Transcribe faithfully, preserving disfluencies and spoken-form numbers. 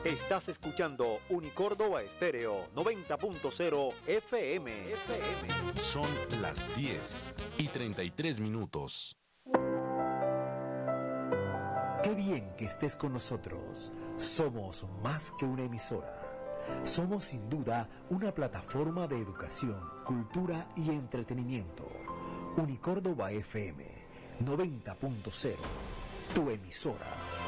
Estás escuchando Unicórdoba Estéreo noventa punto cero F M. F M. Son las diez y treinta y tres minutos. Qué bien que estés con nosotros. Somos más que una emisora. Somos sin duda una plataforma de educación, cultura y entretenimiento. Unicórdoba F M noventa punto cero, tu emisora.